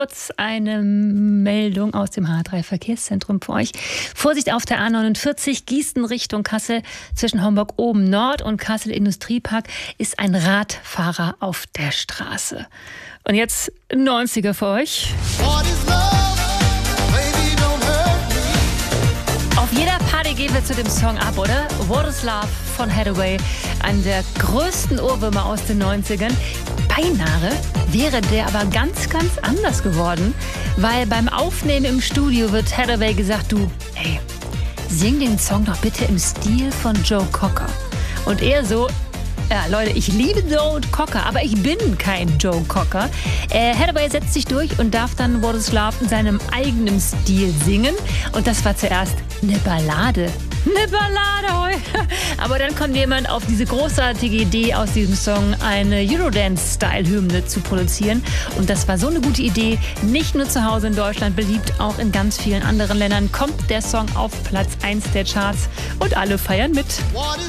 Kurz eine Meldung aus dem H3-Verkehrszentrum für euch. Vorsicht auf der A49 Gießen Richtung Kassel. Zwischen Homburg-Oben-Nord und Kassel-Industriepark ist ein Radfahrer auf der Straße. Und jetzt 90er für euch. Auf jeder Party gehen wir zu dem Song ab, oder? What is Love von Hathaway, einer der größten Ohrwürmer aus den 90ern. Beinahe wäre der aber ganz anders geworden, weil beim Aufnehmen im Studio wird Hathaway gesagt, du, ey, sing den Song doch bitte im Stil von Joe Cocker. Und er so, ja, Leute, ich liebe Joe Cocker, aber ich bin kein Joe Cocker. Hathaway setzt sich durch und darf dann What is Love in seinem eigenen Stil singen. Und das war zuerst eine Ballade. Eine Ballade, aber dann kommt jemand auf diese großartige Idee, aus diesem Song eine Eurodance-Style-Hymne zu produzieren. Und das war so eine gute Idee, nicht nur zu Hause in Deutschland beliebt, auch in ganz vielen anderen Ländern kommt der Song auf Platz 1 der Charts und alle feiern mit.